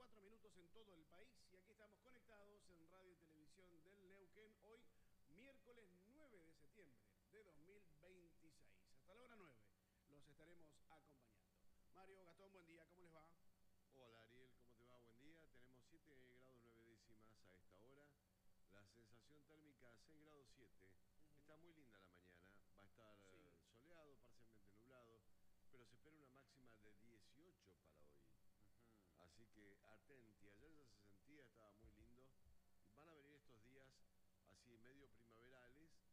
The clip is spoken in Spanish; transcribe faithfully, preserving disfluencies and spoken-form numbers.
cuatro minutos en todo el país y aquí estamos conectados en Radio y Televisión del Neuquén, hoy miércoles nueve de septiembre de dos mil veintiséis. Hasta la hora nueve los estaremos acompañando. Mario, Gastón, buen día, ¿cómo les va? Hola Ariel, ¿cómo te va? Buen día. Tenemos siete grados nueve décimas a esta hora. La sensación térmica seis grados siete. Uh-huh. Está muy linda la mañana. Va a estar sí. soleado, parcialmente nublado, pero se espera una máxima de dieciocho para hoy. Uh-huh. Así que atenti. Ayer ya se sentía, estaba muy lindo. Van a venir estos días así medio primaverales